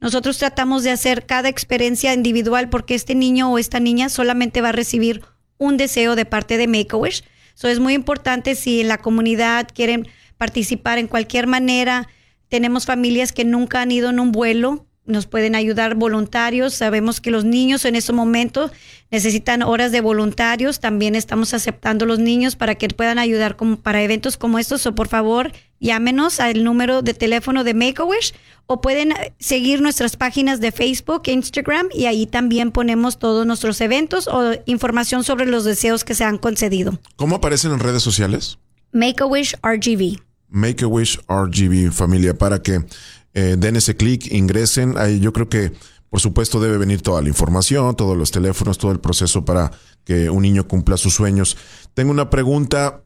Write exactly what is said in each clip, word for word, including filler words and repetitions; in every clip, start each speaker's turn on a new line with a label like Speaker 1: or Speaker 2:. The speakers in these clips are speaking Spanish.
Speaker 1: Nosotros tratamos de hacer cada experiencia individual porque este niño o esta niña solamente va a recibir un deseo de parte de Make-A-Wish. So, es muy importante si en la comunidad quieren participar en cualquier manera. Tenemos familias que nunca han ido en un vuelo. Nos pueden ayudar voluntarios. Sabemos que los niños en ese momento necesitan horas de voluntarios. También estamos aceptando los niños para que puedan ayudar como para eventos como estos. O por favor, llámenos al número de teléfono de Make-A-Wish o pueden seguir nuestras páginas de Facebook e Instagram y ahí también ponemos todos nuestros eventos o información sobre los deseos que se han concedido.
Speaker 2: ¿Cómo aparecen en redes sociales?
Speaker 1: Make-A-Wish R G V.
Speaker 2: Make-A-Wish R G V, familia, para que Eh, den ese clic, ingresen. Ahí yo creo que, por supuesto, debe venir toda la información, todos los teléfonos, todo el proceso para que un niño cumpla sus sueños. Tengo una pregunta.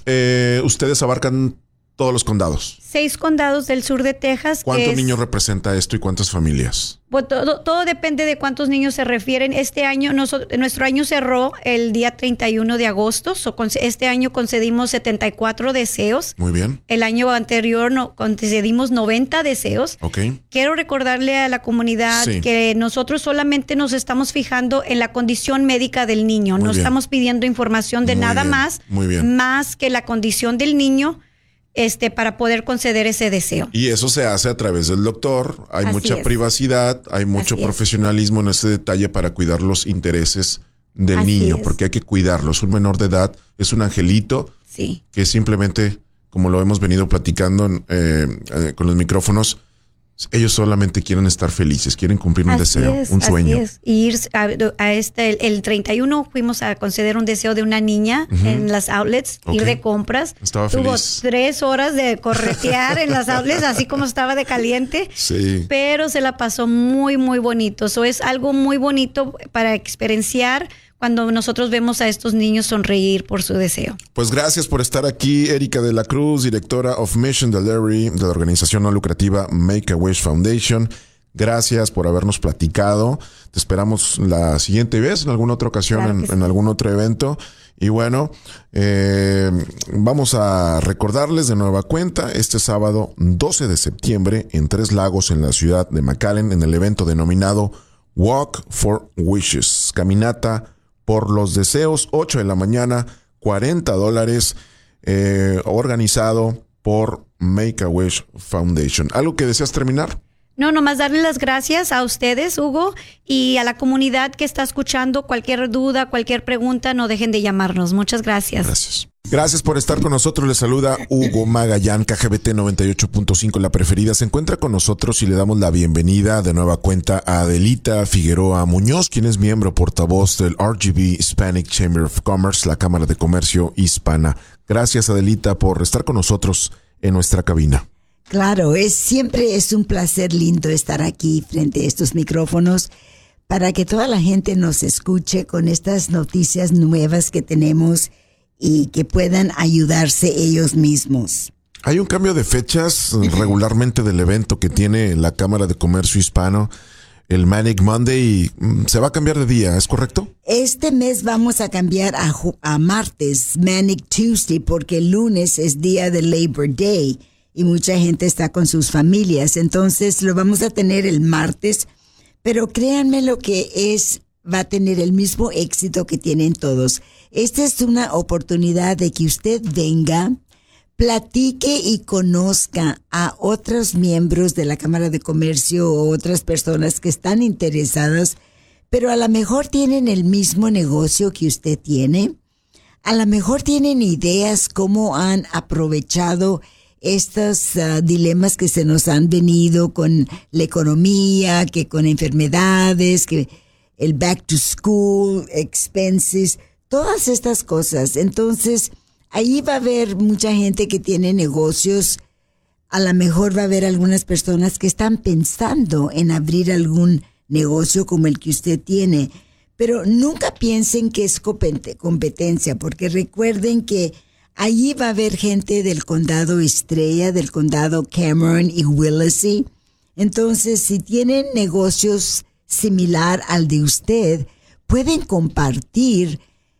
Speaker 2: Eh, ¿Ustedes abarcan todos los condados?
Speaker 1: Seis condados del sur de Texas.
Speaker 2: ¿Cuántos
Speaker 1: es,
Speaker 2: niños representa esto y cuántas familias?
Speaker 1: Bueno, todo, todo depende de cuántos niños se refieren. Este año, nosotros, nuestro año cerró el día treinta y uno de agosto. So, este año concedimos setenta y cuatro deseos.
Speaker 2: Muy bien.
Speaker 1: El año anterior no, concedimos noventa deseos.
Speaker 2: Ok.
Speaker 1: Quiero recordarle a la comunidad sí. que nosotros solamente nos estamos fijando en la condición médica del niño.
Speaker 2: Muy
Speaker 1: no
Speaker 2: bien.
Speaker 1: estamos pidiendo información de
Speaker 2: Muy
Speaker 1: nada
Speaker 2: bien.
Speaker 1: más,
Speaker 2: Muy bien.
Speaker 1: más que la condición del niño. Este, para poder conceder ese deseo.
Speaker 2: Y eso se hace a través del doctor. Hay
Speaker 1: Así
Speaker 2: mucha
Speaker 1: es.
Speaker 2: privacidad, hay mucho
Speaker 1: Así
Speaker 2: profesionalismo es. en ese detalle para cuidar los intereses del
Speaker 1: Así
Speaker 2: niño,
Speaker 1: es.
Speaker 2: porque hay que cuidarlo. Es un menor de edad, es un angelito
Speaker 1: Sí.
Speaker 2: que simplemente, como lo hemos venido platicando eh, eh, con los micrófonos, ellos solamente quieren estar felices, quieren cumplir un
Speaker 1: Así
Speaker 2: deseo,
Speaker 1: es,
Speaker 2: un sueño.
Speaker 1: Así es. Y ir a, a este, el, el treinta y uno fuimos a conceder un deseo de una niña
Speaker 2: Ujú.
Speaker 1: en las outlets,
Speaker 2: Ok.
Speaker 1: ir de compras.
Speaker 2: Estaba
Speaker 1: Tuvo
Speaker 2: feliz.
Speaker 1: tres horas de corretear en las outlets, así como estaba de caliente.
Speaker 2: Sí.
Speaker 1: Pero se la pasó muy, muy bonito. Eso es algo muy bonito para experienciar cuando nosotros vemos a estos niños sonreír por su deseo.
Speaker 2: Pues gracias por estar aquí, Erika de la Cruz, directora of Mission Delivery de la organización no lucrativa Make-A-Wish Foundation. Gracias por habernos platicado. Te esperamos la siguiente vez, en alguna otra ocasión,
Speaker 1: Claro
Speaker 2: en,
Speaker 1: que sí.
Speaker 2: en algún otro evento. Y bueno, eh, vamos a recordarles de nueva cuenta este sábado doce de septiembre en Tres Lagos, en la ciudad de McAllen, en el evento denominado Walk for Wishes, caminata por los deseos, ocho de la mañana, cuarenta dólares, eh, organizado por Make-A-Wish Foundation. ¿Algo que deseas terminar?
Speaker 1: No, nomás darle las gracias a ustedes, Hugo, y a la comunidad que está escuchando. Cualquier duda, cualquier pregunta, no dejen de llamarnos. Muchas gracias.
Speaker 2: Gracias. Gracias por estar con nosotros. Les saluda Hugo Magallán, K G B T noventa y ocho punto cinco, la preferida. Se encuentra con nosotros y le damos la bienvenida de nueva cuenta a Adelita Figueroa Muñoz, quien es miembro portavoz del R G V Hispanic Chamber of Commerce, la Cámara de Comercio Hispana. Gracias, Adelita, por estar con nosotros en nuestra cabina.
Speaker 3: Claro, es siempre es un placer lindo estar aquí frente a estos micrófonos para que toda la gente nos escuche con estas noticias nuevas que tenemos y que puedan ayudarse ellos mismos.
Speaker 2: Hay un cambio de fechas regularmente del evento que tiene la Cámara de Comercio Hispano, el Manic Monday, y se va a cambiar de día, ¿es correcto?
Speaker 3: Este mes vamos a cambiar a, ju- a martes, Manic Tuesday, porque el lunes es día de Labor Day y mucha gente está con sus familias. Entonces lo vamos a tener el martes, pero créanme lo que es, va a tener el mismo éxito que tienen todos. Esta es una oportunidad de que usted venga, platique y conozca a otros miembros de la Cámara de Comercio o otras personas que están interesadas, pero a lo mejor tienen el mismo negocio que usted tiene. A lo mejor tienen ideas cómo han aprovechado estos uh, dilemas que se nos han venido con la economía, que con enfermedades, que el back to school, expenses, todas estas cosas. Entonces, ahí va a haber mucha gente que tiene negocios. A lo mejor va a haber algunas personas que están pensando en abrir algún negocio como el que usted tiene. Pero nunca piensen que es competencia, porque recuerden que allí va a haber gente del condado Estrella, del condado Cameron y Willacy. Entonces, si tienen negocios similar al de usted, pueden compartir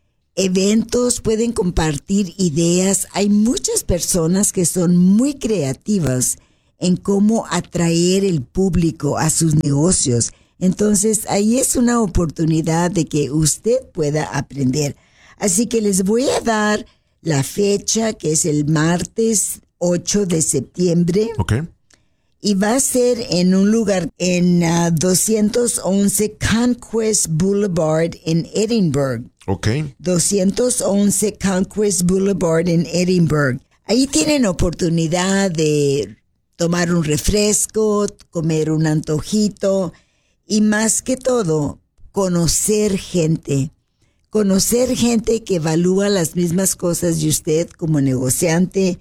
Speaker 3: eventos, pueden compartir ideas. Hay muchas personas que son muy creativas en cómo atraer el público a sus negocios. Entonces, ahí es una oportunidad de que usted pueda aprender. Así que les voy a dar la fecha, que es el martes ocho de septiembre.
Speaker 2: Ok.
Speaker 3: Y va a ser en un lugar en uh, doscientos once Conquest Boulevard en Edinburgh.
Speaker 2: Ok.
Speaker 3: doscientos once Conquest Boulevard en Edinburgh. Ahí tienen oportunidad de tomar un refresco, comer un antojito y más que todo, conocer gente. Conocer gente que evalúa las mismas cosas de usted como negociante.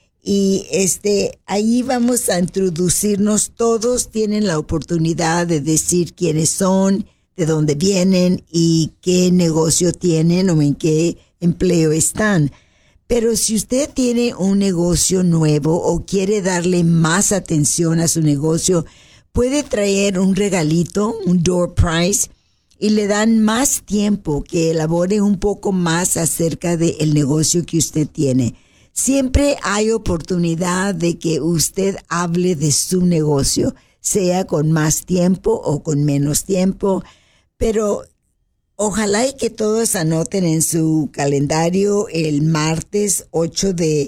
Speaker 3: Y este, ahí vamos a introducirnos. Todos tienen la oportunidad de decir quiénes son, de dónde vienen y qué negocio tienen o en qué empleo están. Pero si usted tiene un negocio nuevo o quiere darle más atención a su negocio, puede traer un regalito, un door prize, y le dan más tiempo que elabore un poco más acerca del negocio que usted tiene. Siempre hay oportunidad de que usted hable de su negocio, sea con más tiempo o con menos tiempo, pero ojalá y que todos anoten en su calendario el martes ocho de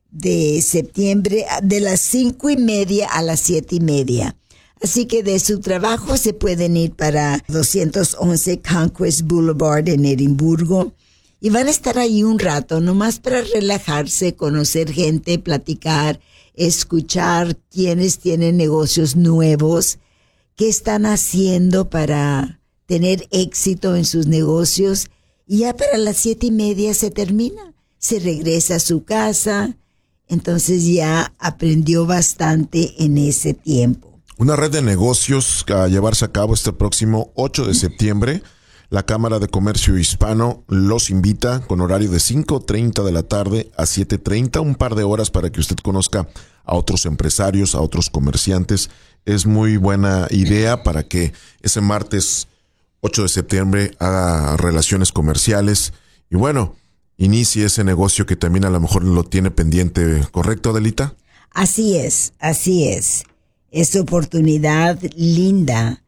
Speaker 3: septiembre de las cinco y media a las siete y media. Así que de su trabajo se pueden ir para doscientos once Conquest Boulevard en Edimburgo y van a estar ahí un rato, nomás para relajarse, conocer gente, platicar, escuchar quiénes tienen negocios nuevos, qué están haciendo para tener éxito en sus negocios. Y ya para las siete y media se termina, se regresa a su casa, entonces ya aprendió bastante en ese tiempo.
Speaker 2: Una red de negocios a llevarse a cabo este próximo ocho de septiembre. La Cámara de Comercio Hispano los invita con horario de cinco treinta de la tarde a siete treinta, un par de horas para que usted conozca a otros empresarios, a otros comerciantes. Es muy buena idea para que ese martes ocho de septiembre haga relaciones comerciales y bueno, inicie ese negocio que también a lo mejor lo tiene pendiente, ¿correcto, Adelita?
Speaker 3: Así es, así es. Es oportunidad linda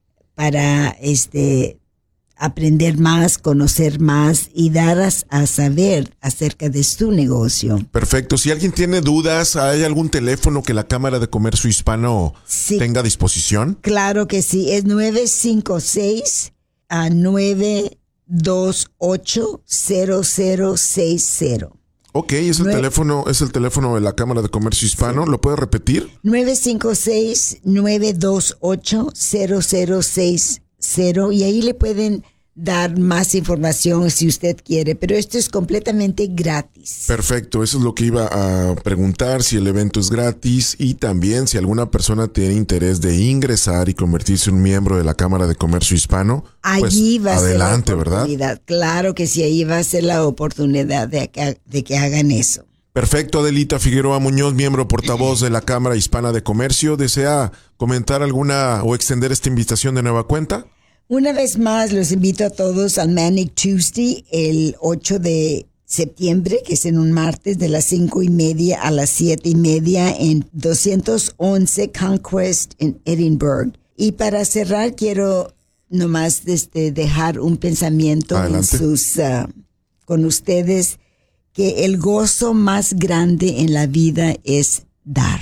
Speaker 3: para este aprender más, conocer más y dar a, a saber acerca de su negocio.
Speaker 2: Perfecto. Si alguien tiene dudas, ¿hay algún teléfono que la Cámara de Comercio Hispano sí tenga a disposición?
Speaker 3: Claro que sí. Es nueve cinco seis a nueve dos ocho cero cero seis cero.
Speaker 2: Ok, es el, teléfono, es el teléfono de la Cámara de Comercio Hispano. ¿Lo puede repetir?
Speaker 3: nueve cinco seis nueve dos ocho cero cero seis cero y ahí le pueden dar más información si usted quiere, pero esto es completamente gratis.
Speaker 2: Perfecto, eso es lo que iba a preguntar, si el evento es gratis y también si alguna persona tiene interés de ingresar y convertirse en un miembro de la Cámara de Comercio Hispano,
Speaker 3: allí
Speaker 2: pues
Speaker 3: va a
Speaker 2: adelante,
Speaker 3: ser la oportunidad, ¿verdad? Claro que sí, ahí va a ser la oportunidad de que, de que hagan eso.
Speaker 2: Perfecto, Adelita Figueroa Muñoz, miembro portavoz de la Cámara Hispana de Comercio, ¿desea comentar alguna o extender esta invitación de nueva cuenta?
Speaker 3: Una vez más, los invito a todos al Manic Tuesday el ocho de septiembre, que es en un martes, de las cinco y media a las siete y media en doscientos once Conquest en Edinburgh. Y para cerrar, quiero nomás este, dejar un pensamiento en sus, uh, con ustedes, que el gozo más grande en la vida es dar.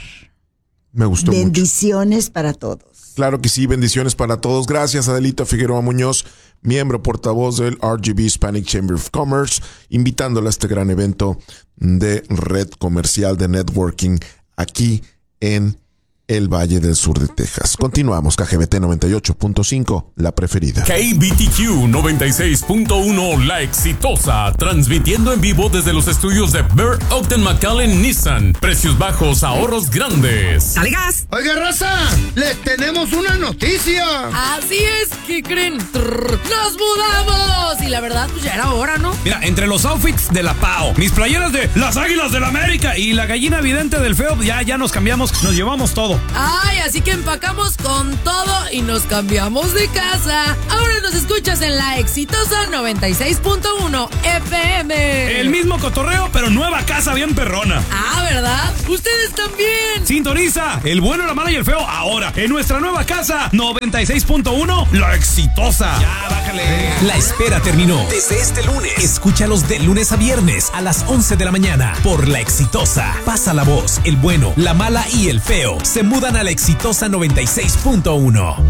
Speaker 2: Me gustó mucho.
Speaker 3: Bendiciones para todos.
Speaker 2: Claro que sí, bendiciones para todos. Gracias, Adelita Figueroa Muñoz, miembro portavoz del R G B Hispanic Chamber of Commerce, invitándola a este gran evento de red comercial de networking aquí en el Valle del Sur de Texas. Continuamos, K G B T noventa y ocho punto cinco, la preferida.
Speaker 4: K B T Q noventa y seis punto uno, la exitosa, transmitiendo en vivo desde los estudios de Burr Ogden McAllen Nissan. Precios bajos, ahorros grandes.
Speaker 5: ¡Dale gas!
Speaker 6: Oiga, raza, les tenemos una noticia.
Speaker 5: Así es, ¿qué creen? Trrr, ¡nos mudamos! Y la verdad, pues ya era hora, ¿no?
Speaker 7: Mira, entre los outfits de la P A O, mis playeras de las Águilas del América y la gallina vidente del feo, ya, ya nos cambiamos, nos llevamos todo.
Speaker 5: Ay, así que empacamos con todo y nos cambiamos de casa. Ahora nos escuchas en la exitosa noventa y seis punto uno F M.
Speaker 7: El mismo cotorreo, pero nueva casa bien perrona.
Speaker 5: Ah, ¿verdad? Ustedes también.
Speaker 7: Sintoniza El Bueno, la Mala y el Feo ahora en nuestra nueva casa noventa y seis punto uno La Exitosa.
Speaker 4: Ya, bájale. La espera terminó. Desde este lunes, escúchalos de lunes a viernes a las once de la mañana por La Exitosa. Pasa la voz, El Bueno, la Mala y el Feo se mudan a La Exitosa noventa y seis punto uno.